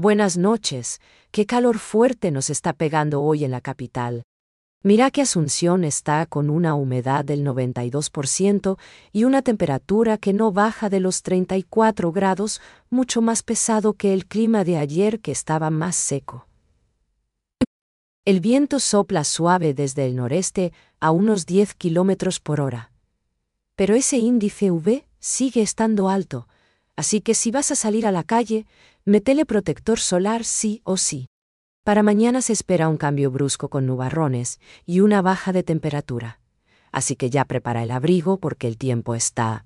Buenas noches. Qué calor fuerte nos está pegando hoy en la capital. Mira que Asunción está con una humedad del 92% y una temperatura que no baja de los 34 grados, mucho más pesado que el clima de ayer que estaba más seco. El viento sopla suave desde el noreste a unos 10 kilómetros por hora. Pero ese índice UV sigue estando alto, así que si vas a salir a la calle, métele protector solar sí o sí. Para mañana se espera un cambio brusco con nubarrones y una baja de temperatura. Así que ya prepara el abrigo porque el tiempo está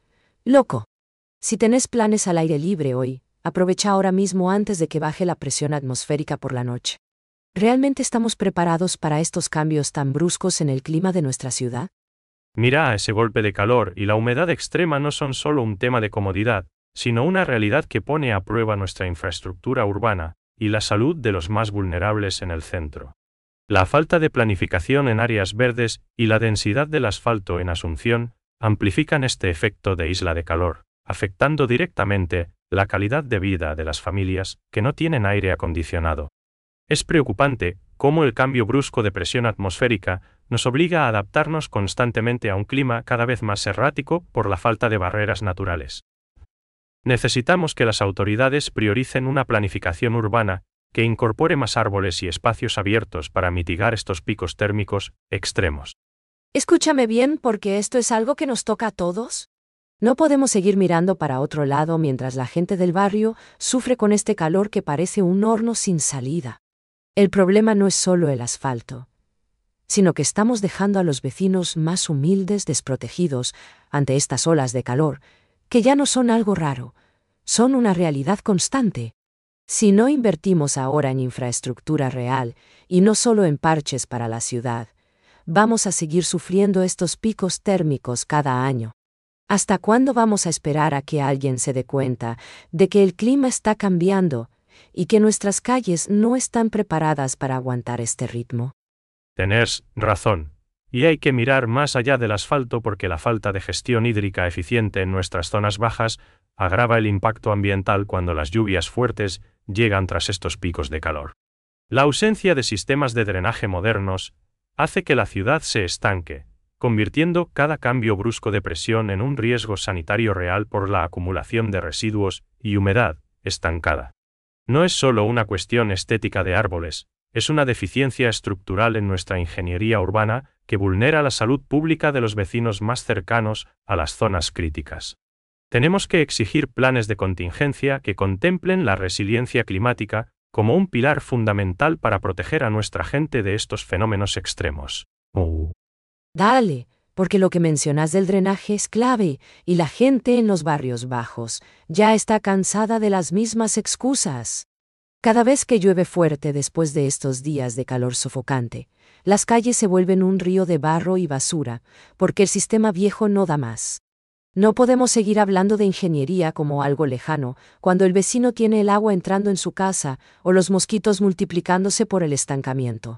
loco. Si tenés planes al aire libre hoy, aprovecha ahora mismo antes de que baje la presión atmosférica por la noche. ¿Realmente estamos preparados para estos cambios tan bruscos en el clima de nuestra ciudad? Mira, ese golpe de calor y la humedad extrema no son solo un tema de comodidad, sino una realidad que pone a prueba nuestra infraestructura urbana y la salud de los más vulnerables en el centro. La falta de planificación en áreas verdes y la densidad del asfalto en Asunción amplifican este efecto de isla de calor, afectando directamente la calidad de vida de las familias que no tienen aire acondicionado. Es preocupante cómo el cambio brusco de presión atmosférica nos obliga a adaptarnos constantemente a un clima cada vez más errático por la falta de barreras naturales. Necesitamos que las autoridades prioricen una planificación urbana que incorpore más árboles y espacios abiertos para mitigar estos picos térmicos extremos. Escúchame bien porque esto es algo que nos toca a todos. No podemos seguir mirando para otro lado mientras la gente del barrio sufre con este calor que parece un horno sin salida. El problema no es solo el asfalto, sino que estamos dejando a los vecinos más humildes desprotegidos ante estas olas de calor, que ya no son algo raro, son una realidad constante. Si no invertimos ahora en infraestructura real y no solo en parches para la ciudad, vamos a seguir sufriendo estos picos térmicos cada año. ¿Hasta cuándo vamos a esperar a que alguien se dé cuenta de que el clima está cambiando y que nuestras calles no están preparadas para aguantar este ritmo? Tenés razón. Y hay que mirar más allá del asfalto porque la falta de gestión hídrica eficiente en nuestras zonas bajas agrava el impacto ambiental cuando las lluvias fuertes llegan tras estos picos de calor. La ausencia de sistemas de drenaje modernos hace que la ciudad se estanque, convirtiendo cada cambio brusco de presión en un riesgo sanitario real por la acumulación de residuos y humedad estancada. No es solo una cuestión estética de árboles, es una deficiencia estructural en nuestra ingeniería urbana que vulnera la salud pública de los vecinos más cercanos a las zonas críticas. Tenemos que exigir planes de contingencia que contemplen la resiliencia climática como un pilar fundamental para proteger a nuestra gente de estos fenómenos extremos. Dale, porque lo que mencionas del drenaje es clave, y la gente en los barrios bajos ya está cansada de las mismas excusas. Cada vez que llueve fuerte después de estos días de calor sofocante, las calles se vuelven un río de barro y basura, porque el sistema viejo no da más. No podemos seguir hablando de ingeniería como algo lejano, cuando el vecino tiene el agua entrando en su casa o los mosquitos multiplicándose por el estancamiento.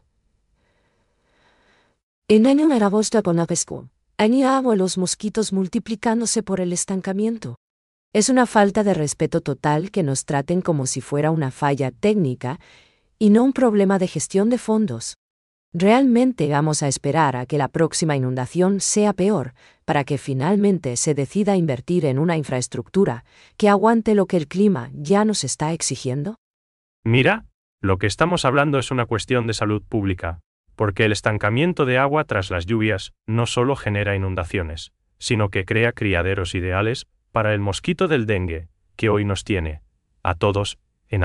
En año agosto con la pesco, año los mosquitos multiplicándose por el estancamiento. Es una falta de respeto total que nos traten como si fuera una falla técnica y no un problema de gestión de fondos. ¿Realmente vamos a esperar a que la próxima inundación sea peor para que finalmente se decida invertir en una infraestructura que aguante lo que el clima ya nos está exigiendo? Mira, lo que estamos hablando es una cuestión de salud pública, porque el estancamiento de agua tras las lluvias no solo genera inundaciones, sino que crea criaderos ideales para el mosquito del dengue, que hoy nos tiene, a todos,